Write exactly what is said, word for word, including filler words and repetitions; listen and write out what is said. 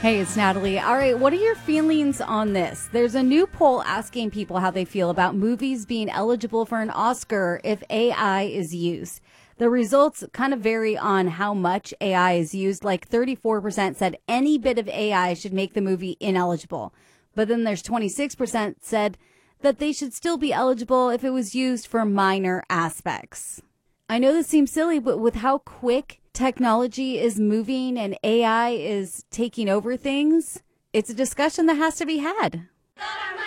Hey, it's Natalie. All right, what are your feelings on this? There's a new poll asking people how they feel about movies being eligible for an Oscar if A I is used. The results kind of vary on how much A I is used. Like thirty-four percent said any bit of A I should make the movie ineligible. But then there's twenty-six percent said that they should still be eligible if it was used for minor aspects. I know this seems silly, but with how quick technology is moving and A I is taking over things, it's a discussion that has to be had.